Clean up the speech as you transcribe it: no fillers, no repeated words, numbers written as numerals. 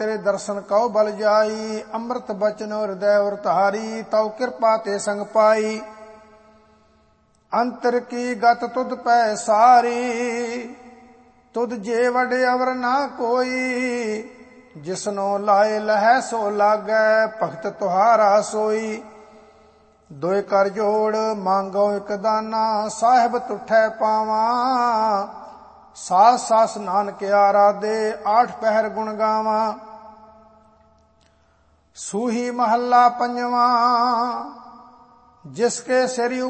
तेरे दर्शन कौ बल जाई, अमृत बचन हृदय उर धारी, तौ कृपा ते संग पाई। अंतर की गत तुद पै सारी, तुद जे वड अवर ना कोई। जिसनो लाए लह सो लागै, भगत तुहारा सोई। दोए कर जोड़ मांगो एक दाना, साहिब तुठै पावां। सास सास नानक आराधे, आठ पहर गुण गावां। सूही महला पंजवा, जिसके सिर